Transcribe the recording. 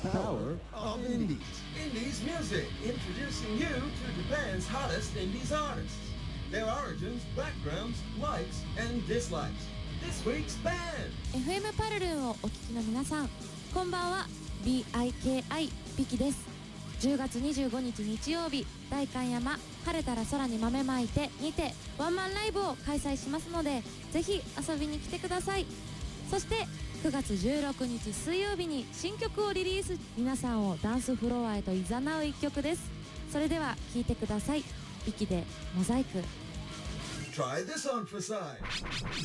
Power of Indies. Indies music, introducing you to Japan's hottest Indies artists. Their origins, backgrounds, likes, and dislikes. This week's band. FM パルルンをお聞きの皆さん、こんばんは。 BIKI ビキです。10月25日日曜日、代官山晴れたら空に豆まいてにてワンマンライブを開催しますので、ぜひ遊びに来てください。そして9月16日水曜日に新曲をリリース。皆さんをダンスフロアへと誘う一曲です。それでは聴いてください。ビキでモザイク。 Try this on for size.